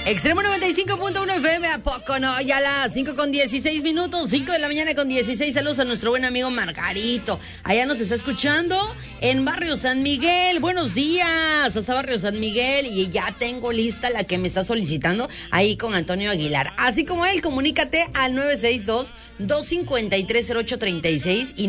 Extremo 95.1 FM, ¿a poco no? Ya las 5:16, 5 de la mañana con 16. Saludos a nuestro buen amigo Margarito. Allá nos está escuchando en Barrio San Miguel. Buenos días, hasta Barrio San Miguel. Y ya tengo lista la que me está solicitando ahí con Antonio Aguilar. Así como él, comunícate al 962-253-0836 y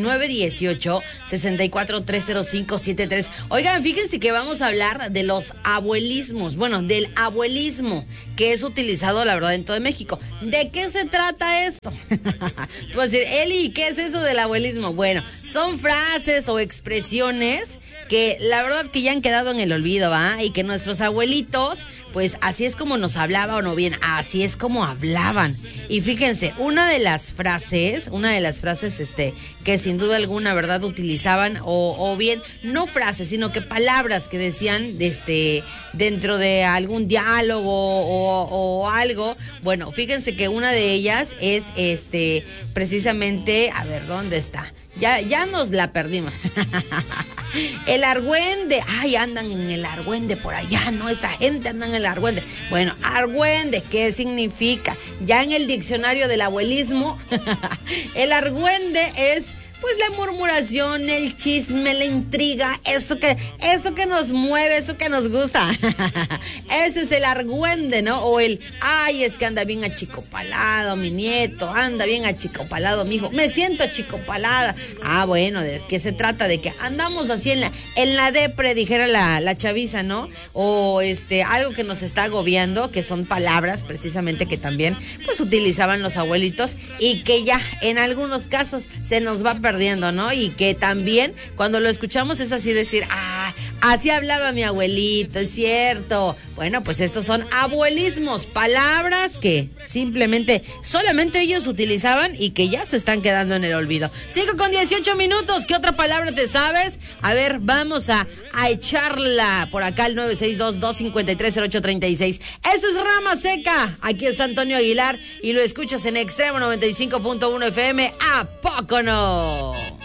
918-64-30573. Oigan, fíjense que vamos a hablar de los abuelismos. Bueno, del abuelismo que es utilizado, la verdad, en todo México. ¿De qué se trata esto? Tú vas a decir, Eli, ¿qué es eso del abuelismo? Bueno, son frases o expresiones que la verdad que ya han quedado en el olvido, ¿va? Y que nuestros abuelitos, pues así es como nos hablaban, o no bien, así es como hablaban. Y fíjense, una de las frases, que sin duda alguna, ¿verdad?, utilizaban, o bien, no frases, sino que palabras que decían dentro de algún diálogo o algo. Bueno, fíjense que una de ellas es precisamente, a ver, ¿dónde está? Ya nos la perdimos. El argüende. Ay, andan en el argüende por allá, ¿no? Esa gente anda en el argüende. Bueno, argüende, ¿qué significa? Ya en el diccionario del abuelismo, el argüende es pues la murmuración, el chisme, la intriga, eso que nos mueve, eso que nos gusta. Ese es el argüende, ¿no? O el, ay, es que anda bien achicopalado mi nieto, anda bien achicopalado mi hijo, me siento achicopalada. Ah, bueno, ¿de qué se trata? De que andamos así en la depre, dijera la chaviza, ¿no? O algo que nos está agobiando, que son palabras precisamente que también pues utilizaban los abuelitos y que ya en algunos casos se nos va perdiendo, ¿no? Y que también cuando lo escuchamos es así decir, ah, así hablaba mi abuelito, es cierto. Bueno, pues estos son abuelismos, palabras que solamente ellos utilizaban y que ya se están quedando en el olvido. 5:18, ¿qué otra palabra te sabes? A ver, vamos a echarla por acá al 962-253-0836. Eso es Rama Seca. Aquí es Antonio Aguilar y lo escuchas en Extremo 95.1 FM. ¿A poco no?